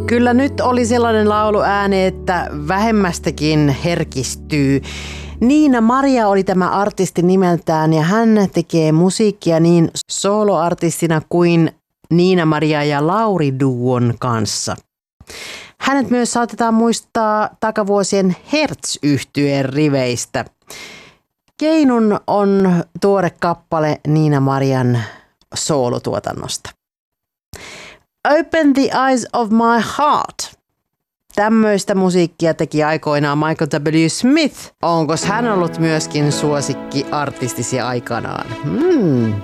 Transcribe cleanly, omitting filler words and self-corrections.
Kyllä nyt oli sellainen lauluääni, että vähemmästäkin herkistyy. Niina Maria oli tämä artisti nimeltään ja hän tekee musiikkia niin soloartistina kuin Niina Maria ja Lauri Duon kanssa. Hänet myös saatetaan muistaa takavuosien Hertz-yhtyeen riveistä. Keinun on tuore kappale Niina Marian soolotuotannosta. Open the Eyes of My Heart. Tämmöistä musiikkia teki aikoinaan Michael W. Smith. Onko hän ollut myöskin suosikki artistisi aikanaan?